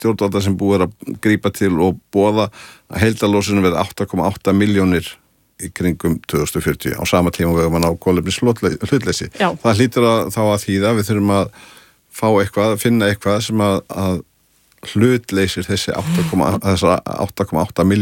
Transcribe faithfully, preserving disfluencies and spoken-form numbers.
stjórnvalda sem búið er að grípa til og boða að heildarlósunum verði átta komma átta milljónir í kringum tvö þúsund og fjörutíu á sama tíma við erum að ná kolefnishlutleysi. Það hlýtur að, þá að þýða við þurfum að fá eitthvað, finna eitthvað sem að, að hlutleysir þessi átta komma átta milljónir